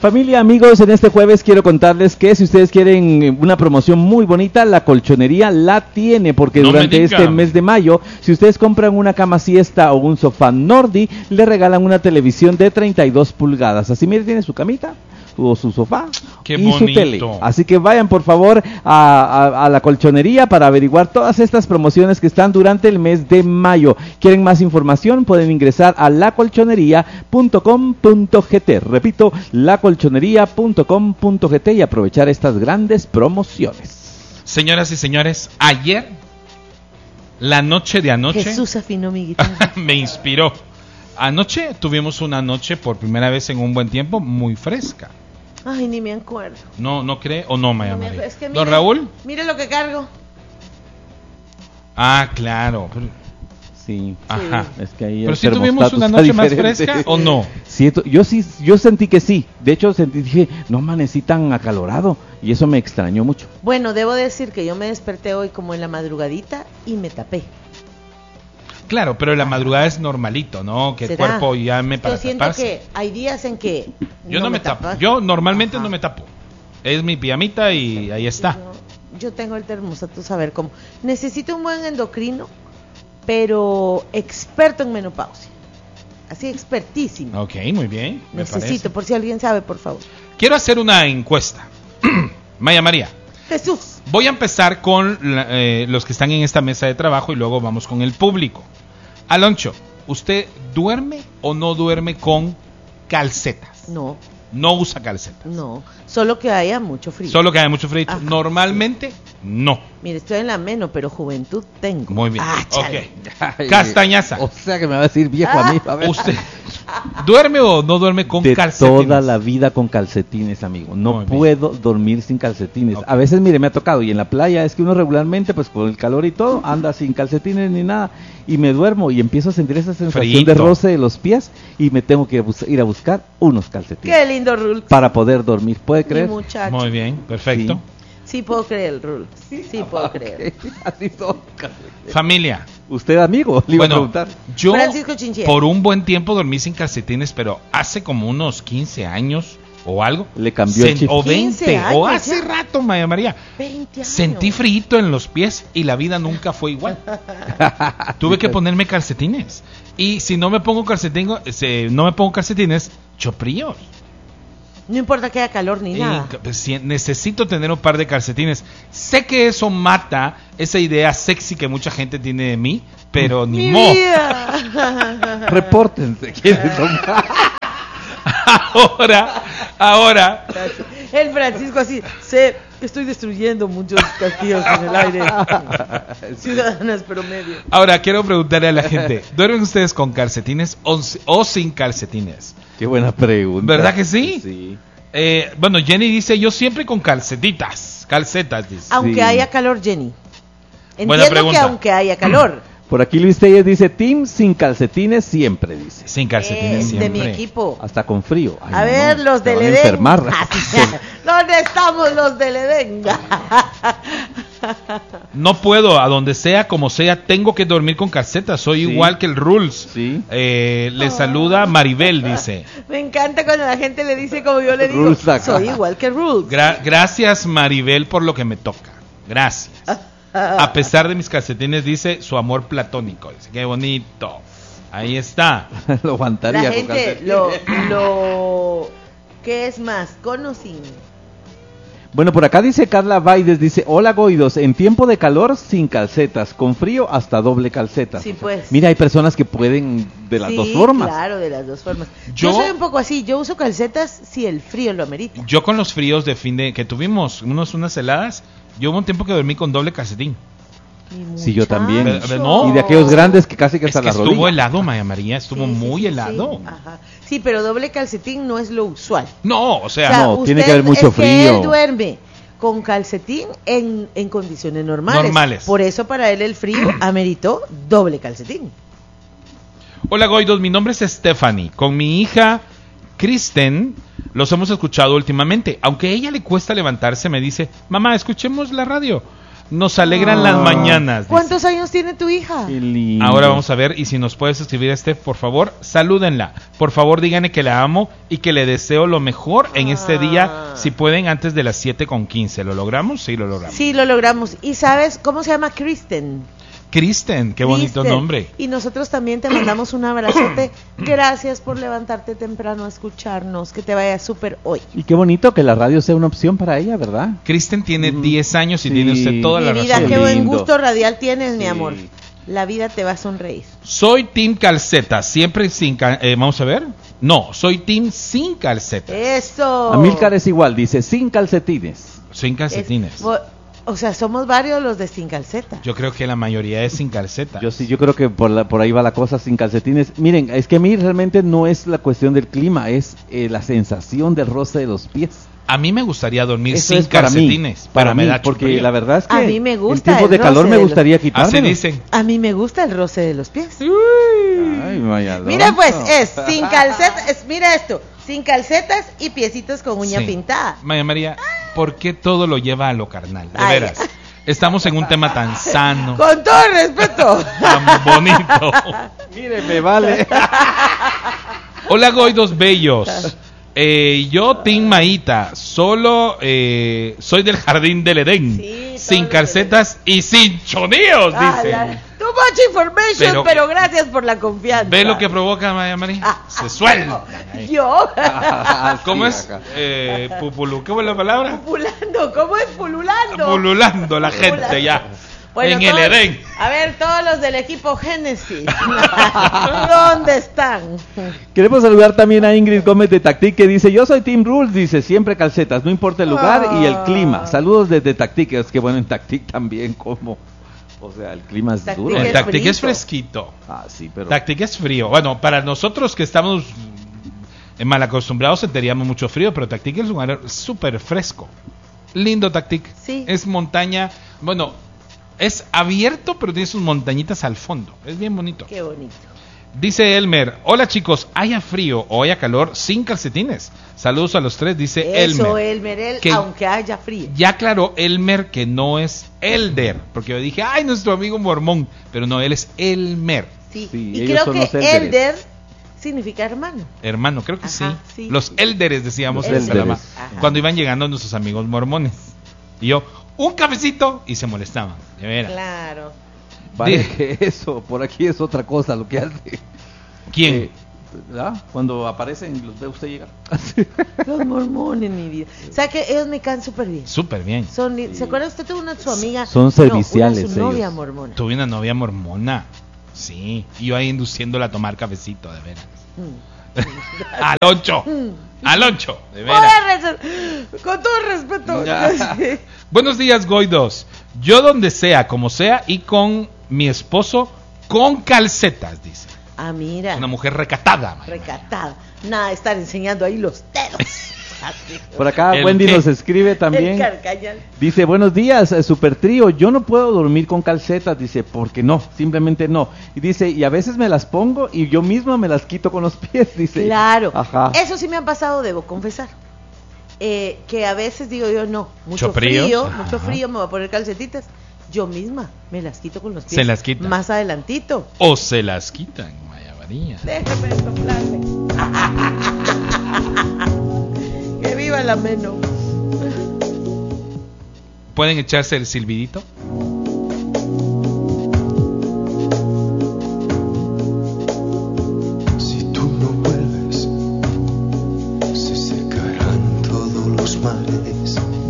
Familia, amigos, en este jueves quiero contarles que si ustedes quieren una promoción muy bonita, La Colchonería la tiene, porque durante este mes de mayo, si ustedes compran una cama siesta o un sofá Nordi, le regalan una televisión de 32 pulgadas. Así, mire, tiene su camita o su sofá y bonito. Su tele. Así que vayan por favor a La Colchonería para averiguar todas estas promociones que están durante el mes de mayo. ¿Quieren más información? Pueden ingresar a lacolchonería.com.gt. Repito, lacolchonería.com.gt y aprovechar estas grandes promociones. Señoras y señores, ayer, la noche de anoche, Jesús afinó mi guitarra. Me inspiró. Anoche tuvimos una noche por primera vez en un buen tiempo muy fresca. Ay, ni me acuerdo. ¿No cree o no, Maya María? Es que ¿Don Raúl? Mire lo que cargo. Ah, claro. Sí. Ajá. Es que ahí pero si tuvimos una noche más fresca o no. Sí, yo sentí que sí. De hecho, dije, no amanecí tan acalorado. Y eso me extrañó mucho. Bueno, debo decir que yo me desperté hoy como en la madrugadita y me tapé. Claro, pero la madrugada es normalito, ¿no? Que el cuerpo llame para taparse. Yo siento que hay días en que yo no me tapo. Yo normalmente no me tapo. Es mi pijamita y ahí está. Yo tengo el termostato, saber cómo. Necesito un buen endocrino, pero experto en menopausia. Así, expertísimo. Ok, muy bien. Necesito, por si alguien sabe, por favor. Quiero hacer una encuesta. Maya María. Jesús. Voy a empezar con los que están en esta mesa de trabajo y luego vamos con el público. Aloncho, ¿usted duerme o no duerme con calcetas? No. No usa calcetas. No, solo que haya mucho frío. Solo que haya mucho frío. Ajá, normalmente, sí. No. Mire, estoy en la menos, pero juventud tengo. Muy bien. Ok. Castañaza. O sea que me va a decir viejo a mí. A ver. ¿Usted duerme o no duerme con calcetines? Toda la vida con calcetines, amigo. No puedo dormir sin calcetines. Okay. A veces, mire, me ha tocado. Y en la playa es que uno regularmente, pues con el calor y todo, anda sin calcetines ni nada. Y me duermo y empiezo a sentir esa sensación de roce de los pies. Y me tengo que ir a buscar unos calcetines. ¡Qué lindo, Rul! Para poder dormir. ¿Puede creer? Muy bien, perfecto. Sí puedo creer, Rul. Sí puedo creer. Así son. Familia. ¿Usted, amigo? Le iba a preguntar. Yo por un buen tiempo dormí sin calcetines, pero hace como unos 15 años o algo. Le cambió el chip. O 20, años, o hace rato, Maya María. 20 años. Sentí frío en los pies y la vida nunca fue igual. Tuve que ponerme calcetines. Y si no me pongo calcetines, chopríos. No importa que haya calor ni nada. Necesito tener un par de calcetines. Sé que eso mata esa idea sexy que mucha gente tiene de mí, pero ni modo. Repórtense. ¿Quiénes son? Ahora. El Francisco así, sé que estoy destruyendo muchos castillos en el aire. Ciudadanas promedio. Ahora, quiero preguntarle a la gente, ¿duermen ustedes con calcetines o sin calcetines? Qué buena pregunta. ¿Verdad que sí? Sí. Bueno, Jenny dice, yo siempre con calcetas, dice. Aunque haya calor, Jenny. Entiendo que aunque haya calor. Por aquí Luis Telles dice, team sin calcetines siempre, dice. Sin calcetines siempre. De mi equipo. Hasta con frío. Ay, a ver, los del Edén. Enfermar. ¿Dónde estamos los del Edén? No puedo, a donde sea, como sea, tengo que dormir con calcetas. Soy igual que el Rules. Sí. Le saluda Maribel, dice. Me encanta cuando la gente le dice como yo le digo. Soy igual que Rules. Gracias, Maribel, por lo que me toca. Gracias. A pesar de mis calcetines, dice su amor platónico. Dice, qué bonito. Ahí está. Lo aguantaría. La gente, ¿qué es más? ¿Con o sin? Bueno, por acá dice Carla Baides, dice, hola Goidos, en tiempo de calor sin calcetas, con frío hasta doble calcetas. Sí, pues. Mira, hay personas que pueden de las dos formas. Claro, de las dos formas. Yo soy un poco así, yo uso calcetas si el frío lo amerita. Yo con los fríos de fin de que tuvimos unas heladas, yo hubo un tiempo que dormí con doble calcetín. Sí, yo también. No. Y de aquellos grandes que casi que hasta la rodilla. Estuvo helado, Maya María, estuvo muy helado. Sí. Ajá. Sí, pero doble calcetín no es lo usual. No, o sea no, tiene que haber mucho frío. Que él duerme con calcetín en condiciones normales. Por eso para él el frío ameritó doble calcetín. Hola Goidos, mi nombre es Stephanie. Con mi hija Kristen los hemos escuchado últimamente. Aunque a ella le cuesta levantarse, me dice, mamá, escuchemos la radio. Nos alegran las mañanas. ¿Cuántos años tiene tu hija? Ahora vamos a ver, y si nos puedes escribir por favor, salúdenla. Por favor, díganle que la amo y que le deseo lo mejor en este día, si pueden, antes de las 7:15. ¿Lo logramos? Sí, lo logramos. Sí, lo logramos. ¿Y sabes cómo se llama Kristen? Kristen, qué bonito nombre. Y nosotros también te mandamos un abrazote. Gracias por levantarte temprano a escucharnos. Que te vaya súper hoy. Y qué bonito que la radio sea una opción para ella, ¿verdad? Kristen tiene 10 años y tiene usted toda la razón. Mi vida, qué buen gusto radial tienes, mi amor. La vida te va a sonreír. Soy team calcetas, siempre sin vamos a ver. No, soy team sin calcetas. Eso. Amílcar es igual, dice sin calcetines. Sin calcetines. O sea, somos varios los de sin calceta. Yo creo que la mayoría es sin calceta. Yo creo que por ahí va la cosa, sin calcetines. Miren, es que a mí realmente no es la cuestión del clima, es la sensación del roce de los pies. A mí me gustaría dormir Eso sin calcetines. Para mí, porque la verdad es que a mí me gusta en tiempos de calor me gustaría quitarme. Así dicen. A mí me gusta el roce de los pies. Ay, vaya mira pues, es sin calcetas, mira esto, sin calcetas y piecitos con uña pintada. Maya María, ¿por qué todo lo lleva a lo carnal? De veras. Estamos en un tema tan sano. Con todo el respeto. Tan bonito. Míreme, vale. Hola, goidos bellos. Yo, Tim Maíta, solo soy del Jardín del Edén, sin calcetas y sin choníos, dice. Too much information, pero gracias por la confianza. ¿Ve lo que provoca, Maya María? Se suelta. ¿Yo? ¿Cómo es? Pupulú, ¿qué fue la palabra? Pululando, ¿cómo es pululando? Pululando la gente ya. Bueno, en el Edén. A ver, todos los del equipo Génesis, ¿dónde están? Queremos saludar también a Ingrid Gómez de Tactic, que dice, yo soy Team Rules, dice, siempre calcetas, no importa el lugar y el clima. Saludos desde Tactic, es que bueno, en Tactic también como... O sea, el clima es duro. El Tactic es fresquito. Sí, pero... Tactic es frío. Bueno, para nosotros que estamos mal acostumbrados sentiríamos mucho frío, pero Tactic es un lugar súper fresco. Lindo Tactic. Sí. Es montaña, bueno, es abierto, pero tiene sus montañitas al fondo. Es bien bonito. Qué bonito. Dice Elmer, hola chicos, haya frío o haya calor, sin calcetines. Saludos a los tres, dice Elmer. Eso, Elmer, aunque haya frío. Ya aclaró Elmer que no es Elder, porque yo dije, ay, nuestro amigo mormón, pero no, él es Elmer. Sí, y creo que Elder significa hermano. Hermano, creo que sí. Los Elderes decíamos en Salama, cuando iban llegando nuestros amigos mormones. Y yo, un cafecito, y se molestaban, de veras. Claro. Vale, que eso, por aquí es otra cosa lo que hace. ¿Quién? Cuando aparecen, los ve usted llegar. Los mormones, mi vida. O sea que ellos me caen súper bien. Súper bien. ¿Se acuerda usted? Tuvo su amiga. Son serviciales. Su novia mormona. Tuve una novia mormona. Sí. Y yo ahí induciéndola a tomar cafecito, de veras. Al 8. Al 8, de veras. Con todo respeto. Buenos días, goidos. Yo donde sea, como sea, y con mi esposo con calcetas, dice. Mira. Una mujer recatada. Recatada. Nada de estar enseñando ahí los dedos. Por acá Wendy nos escribe también. Dice, buenos días, super trío. Yo no puedo dormir con calcetas, dice, porque no, simplemente no. Y dice, y a veces me las pongo y yo misma me las quito con los pies, dice. Claro. Ajá. Eso sí me ha pasado, debo confesar. Que a veces digo yo, no, mucho frío, me voy a poner calcetitas. Yo misma me las quito con los pies. Se las quita. Más adelantito. O se las quitan, Maya María. Déjame soplarme. Que viva la meno. ¿Pueden echarse el silbidito? Si tú no vuelves, se secarán todos los mares.